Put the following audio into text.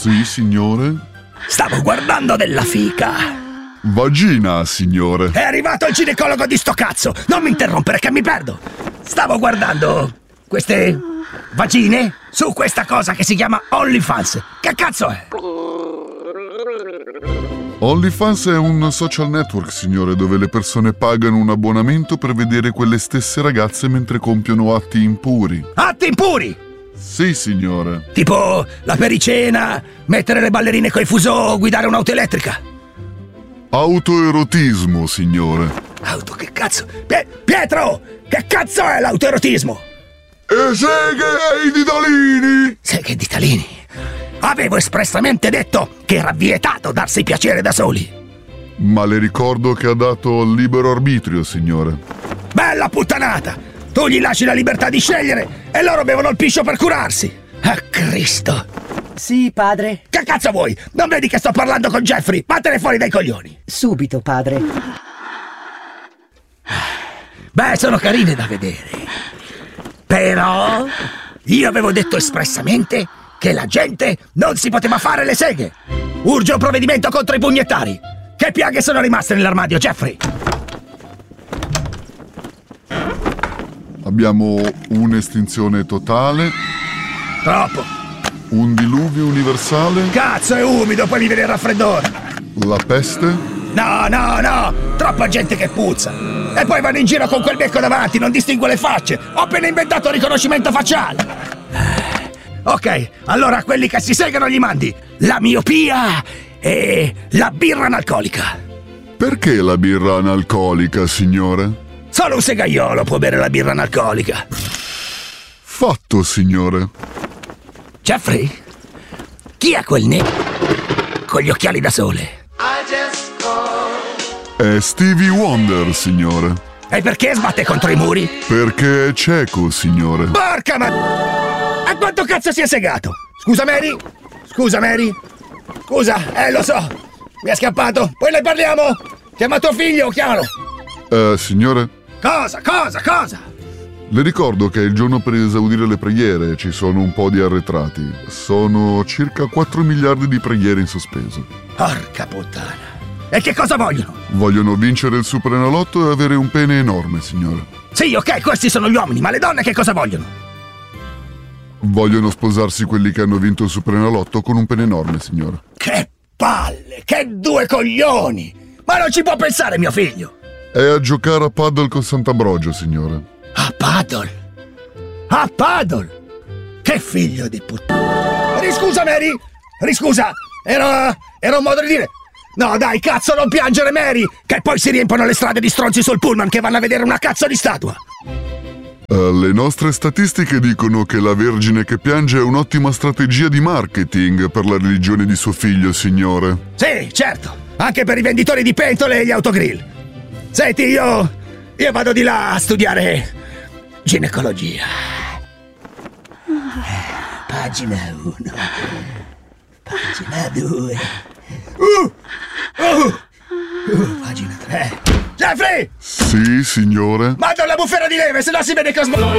Sì, signore? Stavo guardando della fica. Vagina, signore. È arrivato il ginecologo di sto cazzo! Non mi interrompere che mi perdo! Stavo guardando queste vagine su questa cosa che si chiama OnlyFans. Che cazzo è? OnlyFans è un social network, signore, dove le persone pagano un abbonamento per vedere quelle stesse ragazze mentre compiono atti impuri. Atti impuri! Sì, signore. Tipo la pericena, mettere le ballerine coi fuso, guidare un'auto elettrica. Autoerotismo, signore. Auto, che cazzo? Pietro! Che cazzo è l'autoerotismo? E seghe e i ditalini! Seghe e ditalini? Avevo espressamente detto che era vietato darsi piacere da soli. Ma le ricordo che ha dato libero arbitrio, signore. Bella puttanata! Tu gli lasci la libertà di scegliere e loro bevono il piscio per curarsi. Ah, Cristo! Sì, padre. Che cazzo vuoi? Non vedi che sto parlando con Jeffrey? Vattene fuori dai coglioni! Subito, padre. Beh, sono carine da vedere. Però io avevo detto espressamente che la gente non si poteva fare le seghe. Urge un provvedimento contro i pugnettari. Che piaghe sono rimaste nell'armadio, Jeffrey? Abbiamo un'estinzione totale. Troppo. Un diluvio universale. Cazzo, è umido, poi mi viene il raffreddore. La peste. No, troppa gente che puzza. E poi vanno in giro con quel becco davanti, non distingue le facce. Ho appena inventato il riconoscimento facciale. Ok, allora a quelli che si segano gli mandi la miopia e la birra analcolica. Perché la birra analcolica, signore? Solo un segaiolo può bere la birra analcolica. Fatto, signore. Jeffrey? Chi è quel con gli occhiali da sole? È Stevie Wonder, signore. E perché sbatte contro i muri? Perché è cieco, signore. Porca A quanto cazzo si è segato? Scusa, Mary? Scusa, lo so. Mi è scappato. Poi ne parliamo. Chiama tuo figlio, chiamalo. Signore? Cosa? Le ricordo che è il giorno per esaudire le preghiere e ci sono un po' di arretrati. Sono circa 4 miliardi di preghiere in sospeso. Porca puttana. E che cosa vogliono? Vogliono vincere il Superenalotto e avere un pene enorme, signore. Sì, ok, questi sono gli uomini, ma le donne che cosa vogliono? Vogliono sposarsi quelli che hanno vinto il Superenalotto con un pene enorme, signore. Che palle, che due coglioni! Ma non ci può pensare mio figlio! È a giocare a paddle con Sant'Ambrogio, signore. A paddle? Che figlio di puttana! Riscusa, Mary! Riscusa! Era un modo di dire! No, dai, cazzo, non piangere, Mary! Che poi si riempono le strade di stronzi sul pullman che vanno a vedere una cazzo di statua! Le nostre statistiche dicono che la Vergine che piange è un'ottima strategia di marketing per la religione di suo figlio, signore. Sì, certo! Anche per i venditori di pentole e gli autogrill! Senti, io vado di là a studiare ginecologia. Pagina 1. Pagina 2. Pagina 3. Jeffrey! Sì, signore. Manda una bufera di leve, se no si vede che ho